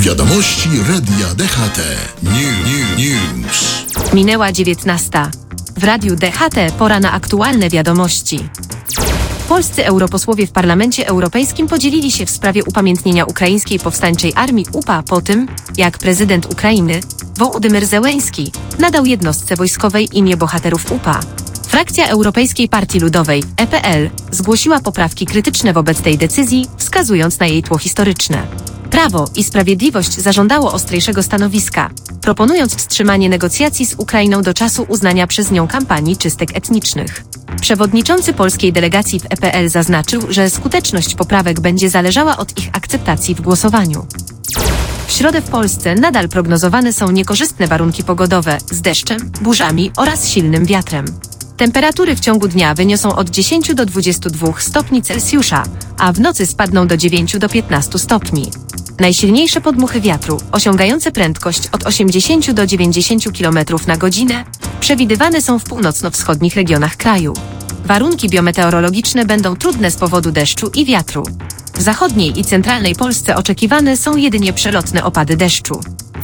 Wiadomości Radia DHT. News. Minęła 19. W Radiu DHT pora na aktualne wiadomości. Polscy europosłowie w Parlamencie Europejskim podzielili się w sprawie upamiętnienia ukraińskiej powstańczej armii UPA po tym, jak prezydent Ukrainy, Wołodymyr Zełenski, nadał jednostce wojskowej imię bohaterów UPA. Frakcja Europejskiej Partii Ludowej, EPL, zgłosiła poprawki krytyczne wobec tej decyzji, wskazując na jej tło historyczne. Prawo i Sprawiedliwość zażądało ostrzejszego stanowiska, proponując wstrzymanie negocjacji z Ukrainą do czasu uznania przez nią kampanii czystek etnicznych. Przewodniczący polskiej delegacji w EPL zaznaczył, że skuteczność poprawek będzie zależała od ich akceptacji w głosowaniu. W środę w Polsce nadal prognozowane są niekorzystne warunki pogodowe z deszczem, burzami oraz silnym wiatrem. Temperatury w ciągu dnia wyniosą od 10 do 22 stopni Celsjusza, a w nocy spadną do 9 do 15 stopni. Najsilniejsze podmuchy wiatru, osiągające prędkość od 80 do 90 km na godzinę, przewidywane są w północno-wschodnich regionach kraju. Warunki biometeorologiczne będą trudne z powodu deszczu i wiatru. W zachodniej i centralnej Polsce oczekiwane są jedynie przelotne opady deszczu.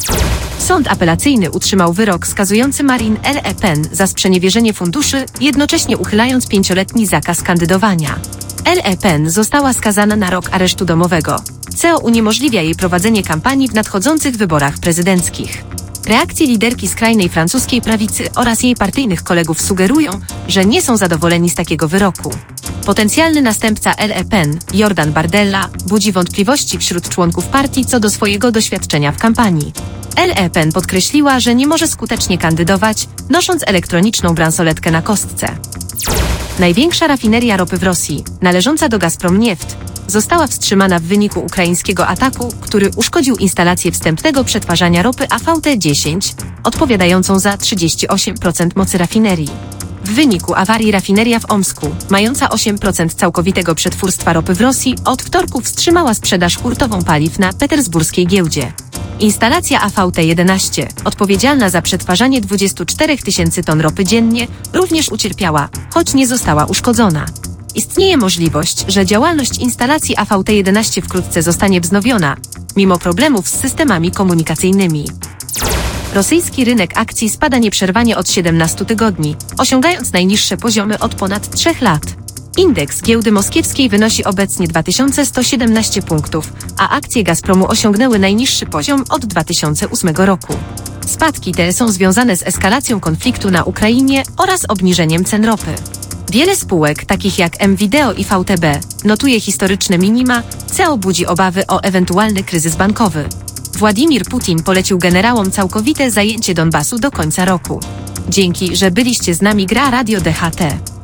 Sąd apelacyjny utrzymał wyrok skazujący Marine Le Pen za sprzeniewierzenie funduszy, jednocześnie uchylając 5-letni zakaz kandydowania. Le Pen została skazana na rok aresztu domowego, co uniemożliwia jej prowadzenie kampanii w nadchodzących wyborach prezydenckich. Reakcje liderki skrajnej francuskiej prawicy oraz jej partyjnych kolegów sugerują, że nie są zadowoleni z takiego wyroku. Potencjalny następca Le Pen, Jordan Bardella, budzi wątpliwości wśród członków partii co do swojego doświadczenia w kampanii. Le Pen podkreśliła, że nie może skutecznie kandydować, nosząc elektroniczną bransoletkę na kostce. Największa rafineria ropy w Rosji, należąca do Gazprom Nieft, została wstrzymana w wyniku ukraińskiego ataku, który uszkodził instalację wstępnego przetwarzania ropy AVT-10, odpowiadającą za 38% mocy rafinerii. W wyniku awarii rafineria w Omsku, mająca 8% całkowitego przetwórstwa ropy w Rosji, od wtorku wstrzymała sprzedaż hurtową paliw na petersburskiej giełdzie. Instalacja AVT-11, odpowiedzialna za przetwarzanie 24 000 ton ropy dziennie, również ucierpiała, choć nie została uszkodzona. Istnieje możliwość, że działalność instalacji AVT-11 wkrótce zostanie wznowiona, mimo problemów z systemami komunikacyjnymi. Rosyjski rynek akcji spada nieprzerwanie od 17 tygodni, osiągając najniższe poziomy od ponad 3 lat. Indeks giełdy moskiewskiej wynosi obecnie 2117 punktów, a akcje Gazpromu osiągnęły najniższy poziom od 2008 roku. Spadki te są związane z eskalacją konfliktu na Ukrainie oraz obniżeniem cen ropy. Wiele spółek, takich jak M-Video i VTB, notuje historyczne minima, co budzi obawy o ewentualny kryzys bankowy. Władimir Putin polecił generałom całkowite zajęcie Donbasu do końca roku. Dzięki, że byliście z nami. Gra Radio DHT.